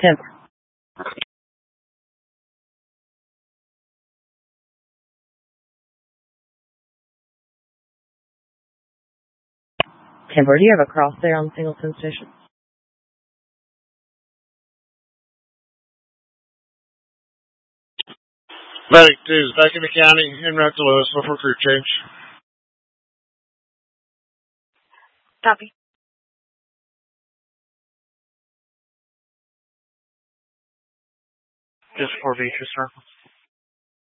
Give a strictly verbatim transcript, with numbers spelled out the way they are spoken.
ten. Timber, do you have a cross there on the Singleton station? Medic two is back in the county, en route to Louisville for crew change. Copy. Just four Beatrice Circle.